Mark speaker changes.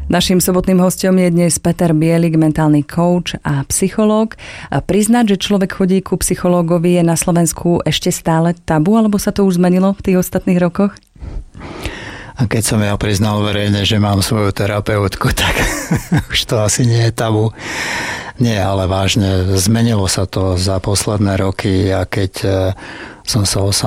Speaker 1: Naším sobotným hosťom je dnes Peter Bielik, mentálny coach a psychológ. A priznať, že človek chodí ku psychológovi, je na Slovensku ešte stále tabu, alebo sa to už zmenilo v tých ostatných rokoch?
Speaker 2: A keď som ja priznal verejne, že mám svoju terapeutku, tak už to asi nie je tabu. Nie, ale vážne, zmenilo sa to za posledné roky a keď som sa